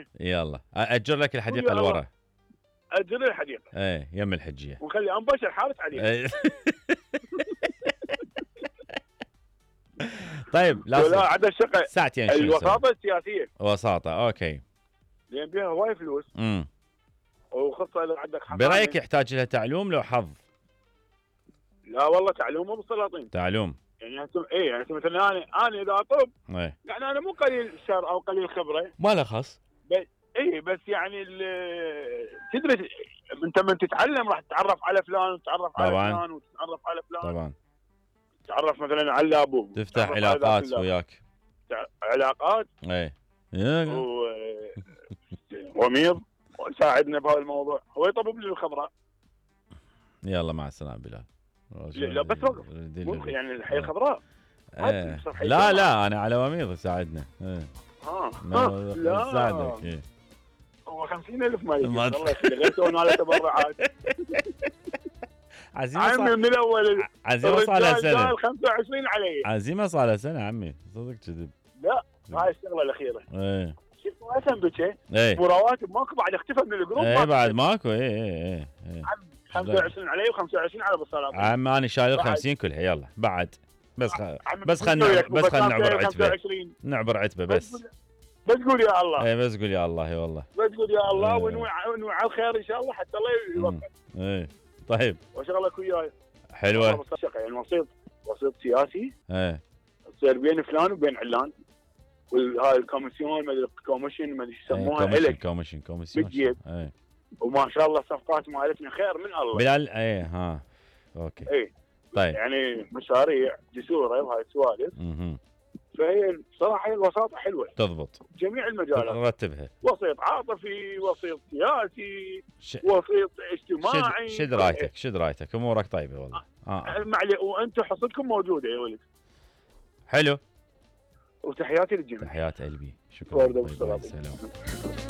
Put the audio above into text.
يلا اجر لك الحديقه ويا اللي الله. ورا. اجر لي الحديقه ايه يم الحجيه. ونخلي انبشر حارس عليه. إيه. طيب لا لازم عاد الشقه ساعتين شنو نسوي؟ الوساطه السياسيه وساطه اوكي. لان بيها هواي فلوس وخاصه اذا عندك حصانه. برايك يحتاج لها تعلوم لو حظ؟ لا والله تعلوم مو بالسلاطين. تعلوم. يعني يعني مثلا انا اذا اطب ايه يعني انا مو قليل شر او قليل خبره. ما له خص. بس يعني تدري انت من تتعلم راح تتعرف على فلان وتتعرف على فلان وتتعرف على فلان. طبعا تتعرف مثلا على ابوه. تفتح علاقات وياك. علاقات. ايه وميض وساعدنا بهذا الموضوع. هو يطبب لي الخضراء. يلا مع السلامه بلال. لا بس وقف يعني الحياه الخضراء. لا انا على وميض يساعدنا. لا ساعدك. إيه. هو 50,000 مالي الله يخلي غير سوينا له تبرعات. عمي من الاول عزيمه صار لها سنه. 25 علي. عزيمه صار لها سنه عمي صدق كذب. لا هاي الشغله الاخيره. ايه شفت اسم بكي. ايه رواتب ماكو بعد اختفى من الجروب. ايه بعد ماكو. ايه 25 علي و25 على ابو سلام. عم انا شايل 50 كلها يلا بعد بس خلنا نعبر عتبه. نعبر عتبه بس قول يا الله. ايه بس قول يا الله. اي والله بس قول يا الله. ونوع على الخير ان شاء الله حتى الله يوفقك. ايه طيب وشغلك وياي حلوه. يعني وسيط سياسي. ايه تصير بين فلان وبين علان. وهاي الكوميسيون ما ادري كوميشن ما ادري يسموها كوميشن ايه. وما شاء الله الصفقات مالتنا خير من الله. بلال اوكي. ايه طيب يعني مشاريع جسوره وهاي السوالف. فهي بصراحه الوساطه حلوه تضبط جميع المجالات. رتبها. وسيط عاطفي وسيط سياسي وسيط اجتماعي. شد رايتك امورك طيبه والله. وانتم حصتكم موجوده يا ولد. حلو. وتحياتي للجميع. تحيات قلبي. شكرا. سلام.